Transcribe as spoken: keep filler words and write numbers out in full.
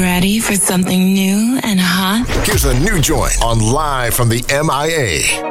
Ready for something new and hot? Here's a new joint on Live from the M I A.